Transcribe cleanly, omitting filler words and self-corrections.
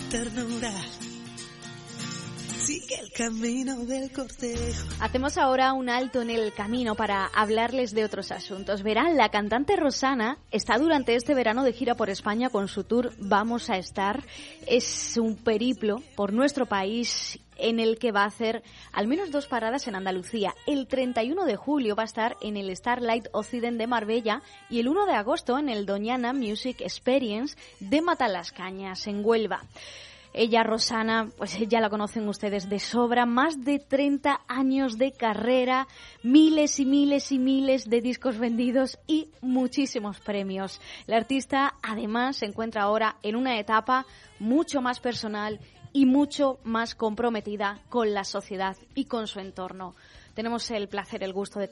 ternura. Sigue el camino del cortejo. Hacemos ahora un alto en el camino para hablarles de otros asuntos. Verán, la cantante Rosana está durante este verano de gira por España con su tour Vamos a Estar. Es un periplo por nuestro país en el que va a hacer al menos 2 paradas en Andalucía. El 31 de julio va a estar en el Starlight Occident de Marbella y el 1 de agosto en el Doñana Music Experience de Matalascañas, en Huelva. Ella, Rosana, pues ya la conocen ustedes de sobra, más de 30 años de carrera, miles y miles y miles de discos vendidos y muchísimos premios. La artista, además, se encuentra ahora en una etapa mucho más personal y mucho más comprometida con la sociedad y con su entorno. Tenemos el placer, el gusto de